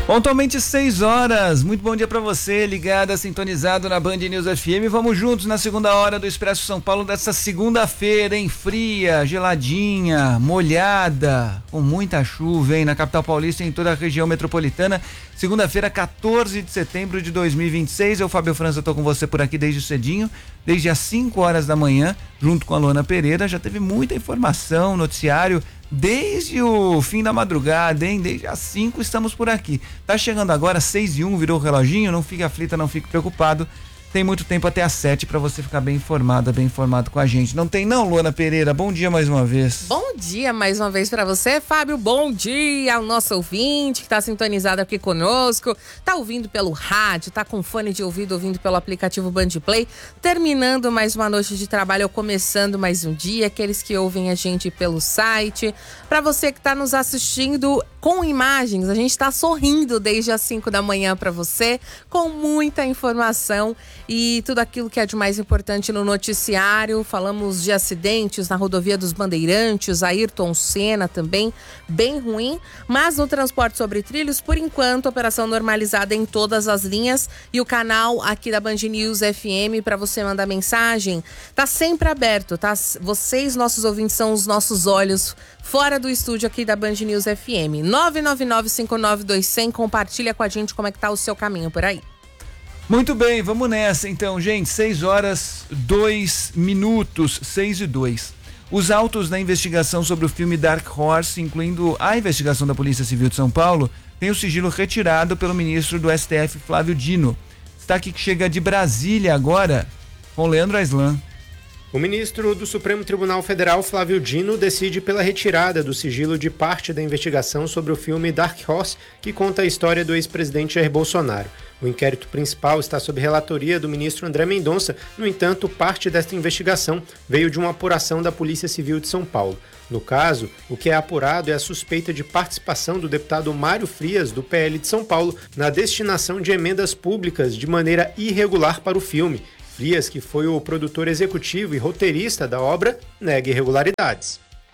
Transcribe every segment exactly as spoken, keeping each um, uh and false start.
Pontualmente seis horas, muito bom dia pra você, ligada, sintonizado na Band News F M. Vamos juntos na segunda hora do Expresso São Paulo dessa segunda-feira, hein? Fria, geladinha, molhada, com muita chuva, hein? Na capital paulista e em toda a região metropolitana. Segunda-feira, quatorze de setembro de dois mil e vinte e seis. Eu, Fábio França, tô com você por aqui desde cedinho, desde as cinco horas da manhã, junto com a Luana Pereira. Já teve muita informação, noticiário, desde o fim da madrugada, hein? Desde as cinco estamos por aqui. Tá chegando agora, seis e um, virou o reloginho, não fique aflita, não fique preocupado. Tem muito tempo até às sete para você ficar bem informada, bem informado com a gente. Não tem não, Luana Pereira? Bom dia mais uma vez. Bom dia mais uma vez para você, Fábio. Bom dia ao nosso ouvinte que tá sintonizado aqui conosco, tá ouvindo pelo rádio, tá com fone de ouvido, ouvindo pelo aplicativo Band Play. Terminando mais uma noite de trabalho, ou começando mais um dia, aqueles que ouvem a gente pelo site. Para você que tá nos assistindo com imagens, a gente tá sorrindo desde as cinco da manhã para você, com muita informação e tudo aquilo que é de mais importante no noticiário. Falamos de acidentes na rodovia dos Bandeirantes, Ayrton Senna também, bem ruim, mas no transporte sobre trilhos, por enquanto, operação normalizada em todas as linhas, e o canal aqui da Band News F M para você mandar mensagem tá sempre aberto, tá? Vocês, nossos ouvintes, são os nossos olhos fora do estúdio aqui da Band News F M. nove nove nove cinco nove dois zero zero, compartilha com a gente como é que tá o seu caminho por aí. Muito bem, vamos nessa então, gente. seis horas, dois minutos, seis e dois. Os autos da investigação sobre o filme Dark Horse, incluindo a investigação da Polícia Civil de São Paulo, tem o sigilo retirado pelo ministro do S T F, Flávio Dino. Destaque que chega de Brasília agora com Leandro Aislan. O ministro do Supremo Tribunal Federal, Flávio Dino, decide pela retirada do sigilo de parte da investigação sobre o filme Dark Horse, que conta a história do ex-presidente Jair Bolsonaro. O inquérito principal está sob relatoria do ministro André Mendonça. No entanto, parte desta investigação veio de uma apuração da Polícia Civil de São Paulo. No caso, o que é apurado é a suspeita de participação do deputado Mário Frias, do P L de São Paulo, na destinação de emendas públicas de maneira irregular para o filme. Frias, que foi o produtor executivo e roteirista da obra, nega irregularidades.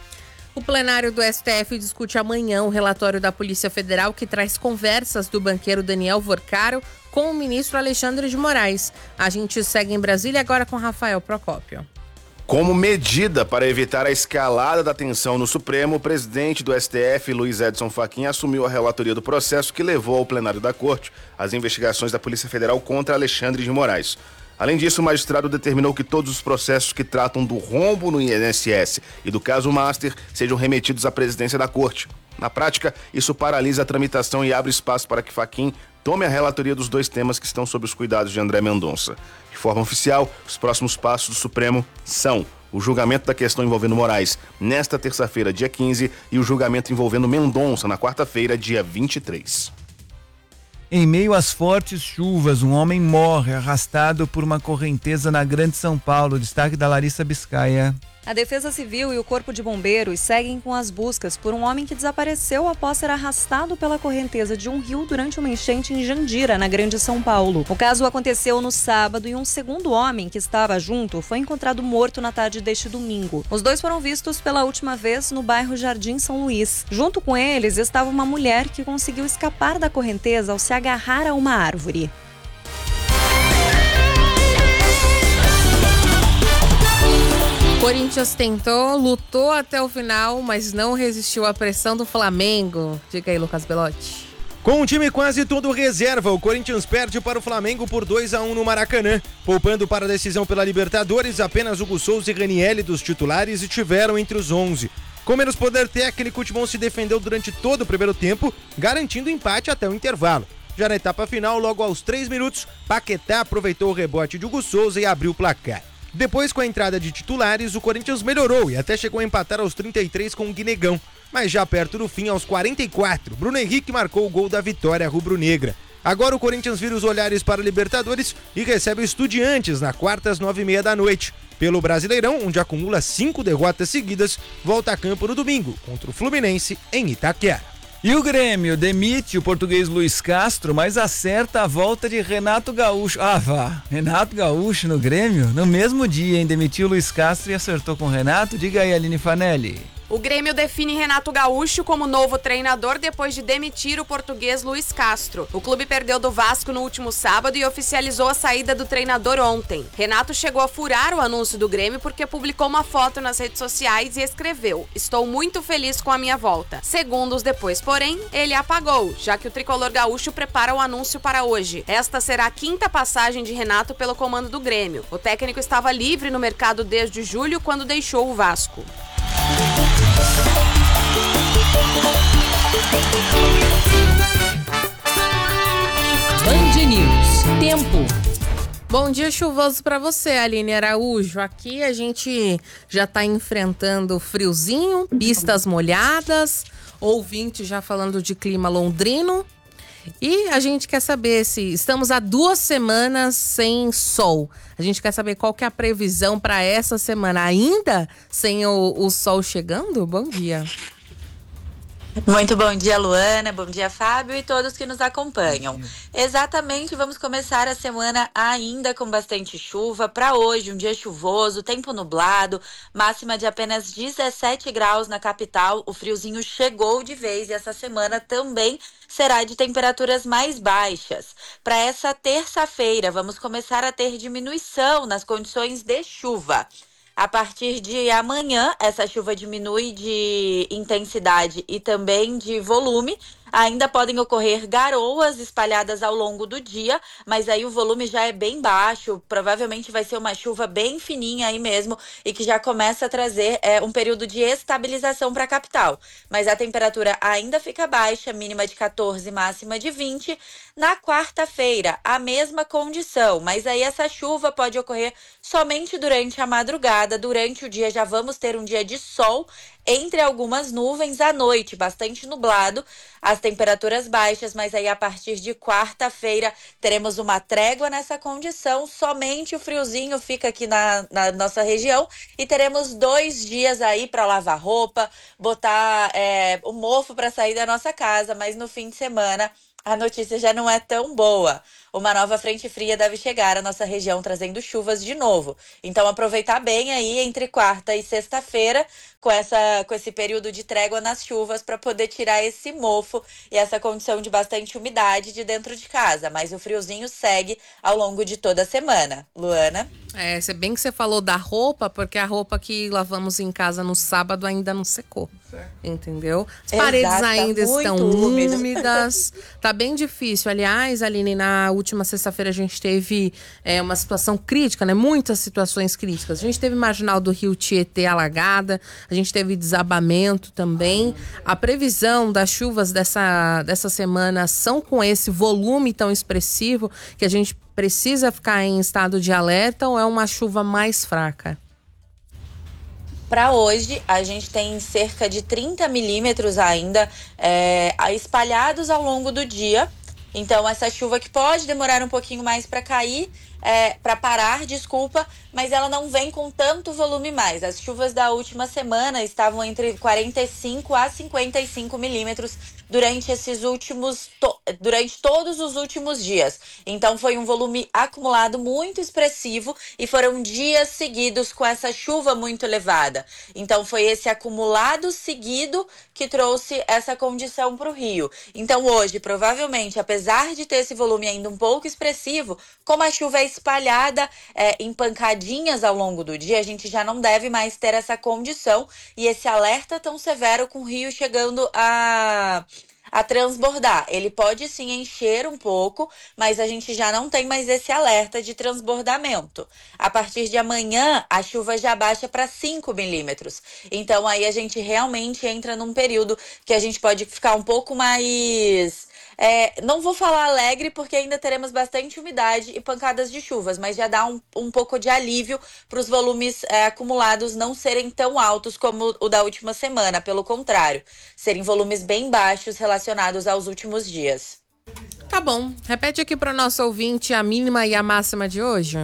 O plenário do S T F discute amanhã o relatório da Polícia Federal que traz conversas do banqueiro Daniel Vorcaro com o ministro Alexandre de Moraes. A gente segue em Brasília agora com Rafael Procópio. Como medida para evitar a escalada da tensão no Supremo, o presidente do S T F, Luiz Edson Fachin, assumiu a relatoria do processo que levou ao plenário da Corte as investigações da Polícia Federal contra Alexandre de Moraes. Além disso, o magistrado determinou que todos os processos que tratam do rombo no I N S S e do caso Master sejam remetidos à presidência da Corte. Na prática, isso paralisa a tramitação e abre espaço para que Fachin tome a relatoria dos dois temas que estão sob os cuidados de André Mendonça. De forma oficial, os próximos passos do Supremo são o julgamento da questão envolvendo Moraes nesta terça-feira, dia quinze, e o julgamento envolvendo Mendonça na quarta-feira, dia vinte e três. Em meio às fortes chuvas, um homem morre arrastado por uma correnteza na Grande São Paulo. Destaque da Larissa Biscaia. A Defesa Civil e o Corpo de Bombeiros seguem com as buscas por um homem que desapareceu após ser arrastado pela correnteza de um rio durante uma enchente em Jandira, na Grande São Paulo. O caso aconteceu no sábado e um segundo homem que estava junto foi encontrado morto na tarde deste domingo. Os dois foram vistos pela última vez no bairro Jardim São Luís. Junto com eles estava uma mulher que conseguiu escapar da correnteza ao se agarrar a uma árvore. Corinthians tentou, lutou até o final, mas não resistiu à pressão do Flamengo. Diga aí, Lucas Belotti. Com o time quase todo reserva, o Corinthians perde para o Flamengo por dois a um no Maracanã. Poupando para a decisão pela Libertadores, apenas Hugo Souza e Ranielli dos titulares estiveram entre os onze. Com menos poder técnico, o Timão se defendeu durante todo o primeiro tempo, garantindo empate até o intervalo. Já na etapa final, logo aos três minutos, Paquetá aproveitou o rebote de Hugo Souza e abriu o placar. Depois, com a entrada de titulares, o Corinthians melhorou e até chegou a empatar aos trinta e três com o Guinegão. Mas já perto do fim, aos quarenta e quatro, Bruno Henrique marcou o gol da vitória rubro-negra. Agora o Corinthians vira os olhares para a Libertadores e recebe o Estudiantes na quarta às nove e meia da noite. Pelo Brasileirão, onde acumula cinco derrotas seguidas, volta a campo no domingo contra o Fluminense em Itaquera. E o Grêmio demite o português Luiz Castro, mas acerta a volta de Renato Gaúcho. Ah, vá, Renato Gaúcho no Grêmio? No mesmo dia, hein? Demitiu o Luiz Castro e acertou com o Renato? Diga aí, Aline Fanelli. O Grêmio define Renato Gaúcho como novo treinador depois de demitir o português Luiz Castro. O clube perdeu do Vasco no último sábado e oficializou a saída do treinador ontem. Renato chegou a furar o anúncio do Grêmio porque publicou uma foto nas redes sociais e escreveu: "Estou muito feliz com a minha volta". Segundos depois, porém, ele apagou, já que o tricolor gaúcho prepara o anúncio para hoje. Esta será a quinta passagem de Renato pelo comando do Grêmio. O técnico estava livre no mercado desde julho, quando deixou o Vasco. Band News. Tempo. Bom dia chuvoso para você, Aline Araújo. Aqui a gente já tá enfrentando friozinho, pistas molhadas, ouvinte já falando de clima londrino. E a gente quer saber se estamos há duas semanas sem sol. A gente quer saber qual que é a previsão para essa semana, ainda sem o, o sol chegando? Bom dia. Muito bom dia, Luana, bom dia, Fábio e todos que nos acompanham. Exatamente, vamos começar a semana ainda com bastante chuva. Para hoje, um dia chuvoso, tempo nublado, máxima de apenas dezessete graus na capital. O friozinho chegou de vez e essa semana também será de temperaturas mais baixas. Para essa terça-feira, vamos começar a ter diminuição nas condições de chuva. A partir de amanhã, essa chuva diminui de intensidade e também de volume. Ainda podem ocorrer garoas espalhadas ao longo do dia, mas aí o volume já é bem baixo. Provavelmente vai ser uma chuva bem fininha aí mesmo e que já começa a trazer é, um período de estabilização para a capital. Mas a temperatura ainda fica baixa, mínima de quatorze, máxima de vinte. Na quarta-feira, a mesma condição, mas aí essa chuva pode ocorrer somente durante a madrugada. Durante o dia já vamos ter um dia de sol, entre algumas nuvens, à noite, bastante nublado, as temperaturas baixas, mas aí a partir de quarta-feira teremos uma trégua nessa condição, somente o friozinho fica aqui na, na nossa região e teremos dois dias aí para lavar roupa, botar é, o mofo para sair da nossa casa, mas no fim de semana a notícia já não é tão boa. Uma nova frente fria deve chegar à nossa região, trazendo chuvas de novo. Então, aproveitar bem aí entre quarta e sexta-feira, com, essa, com esse período de trégua nas chuvas, para poder tirar esse mofo e essa condição de bastante umidade de dentro de casa. Mas o friozinho segue ao longo de toda a semana. Luana? É, se bem que você falou da roupa, porque a roupa que lavamos em casa no sábado ainda não secou. Certo. Entendeu? As paredes Exato, ainda tá estão úmido. úmidas. Tá bem difícil. Aliás, Aline, na última sexta-feira a gente teve é, uma situação crítica, né? Muitas situações críticas. A gente teve marginal do Rio Tietê alagada, a gente teve desabamento também. A previsão das chuvas dessa, dessa semana são com esse volume tão expressivo que a gente precisa ficar em estado de alerta, ou é uma chuva mais fraca? Para hoje, a gente tem cerca de trinta milímetros ainda é, espalhados ao longo do dia. Então, essa chuva que pode demorar um pouquinho mais para cair, é, para parar, desculpa, mas ela não vem com tanto volume mais. As chuvas da última semana estavam entre quarenta e cinco a cinquenta e cinco milímetros durante esses últimos, to- durante todos os últimos dias. Então foi um volume acumulado muito expressivo e foram dias seguidos com essa chuva muito elevada. Então foi esse acumulado seguido que trouxe essa condição para o Rio. Então hoje, provavelmente, apesar de ter esse volume ainda um pouco expressivo, como a chuva é espalhada é, em pancadinhas ao longo do dia, a gente já não deve mais ter essa condição e esse alerta tão severo com o Rio chegando a... a transbordar. Ele pode sim encher um pouco, mas a gente já não tem mais esse alerta de transbordamento. A partir de amanhã, a chuva já baixa para cinco milímetros. Então aí a gente realmente entra num período que a gente pode ficar um pouco mais... É, não vou falar alegre porque ainda teremos bastante umidade e pancadas de chuvas, mas já dá um, um pouco de alívio para os volumes é, acumulados não serem tão altos como o da última semana. Pelo contrário, serem volumes bem baixos relacionados aos últimos dias. Tá bom. Repete aqui para o nosso ouvinte a mínima e a máxima de hoje.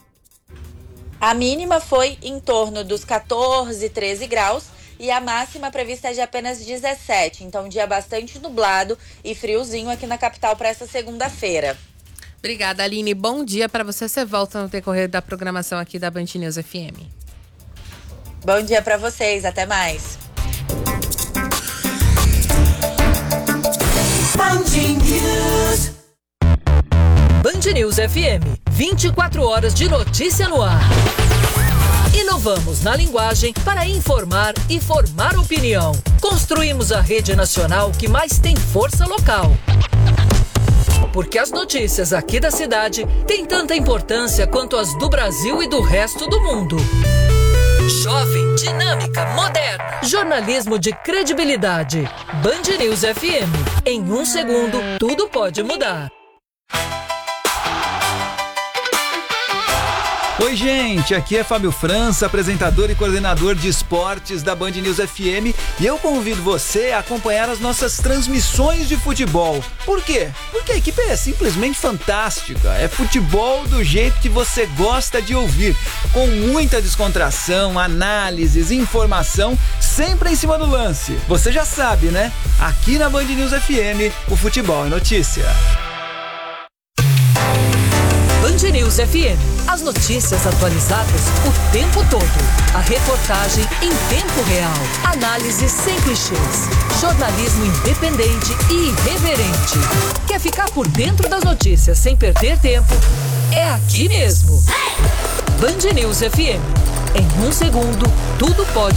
A mínima foi em torno dos quatorze, treze graus. E a máxima prevista é de apenas dezessete. Então, um dia bastante nublado e friozinho aqui na capital para essa segunda-feira. Obrigada, Aline. Bom dia para você. Você volta no decorrer da programação aqui da Band News F M. Bom dia para vocês. Até mais. News F M, vinte e quatro horas de notícia no ar. Inovamos na linguagem para informar e formar opinião. Construímos a rede nacional que mais tem força local. Porque as notícias aqui da cidade têm tanta importância quanto as do Brasil e do resto do mundo. Jovem, dinâmica, moderna. Jornalismo de credibilidade. Band News F M. Em um segundo, tudo pode mudar. Oi, gente, aqui é Fábio França, apresentador e coordenador de esportes da Band News F M, e eu convido você a acompanhar as nossas transmissões de futebol. Por quê? Porque a equipe é simplesmente fantástica. É futebol do jeito que você gosta de ouvir, com muita descontração, análises, informação, sempre em cima do lance. Você já sabe, né? Aqui na Band News F M, o futebol é notícia. Band News F M. As notícias atualizadas o tempo todo. A reportagem em tempo real. Análise sem clichês. Jornalismo independente e irreverente. Quer ficar por dentro das notícias sem perder tempo? É aqui mesmo. Band News F M. Em um segundo, tudo pode